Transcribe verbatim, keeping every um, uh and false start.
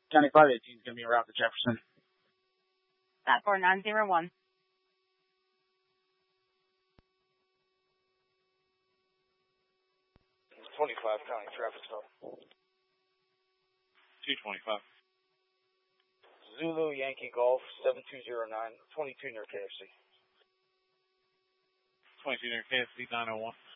County five eighteen is going to be en route to Jefferson. That four nine zero one. twenty-five County traffic stop. two twenty-five. Zulu Yankee Golf seven two zero nine, twenty-two near K F C. twenty-two near K F C nine oh one.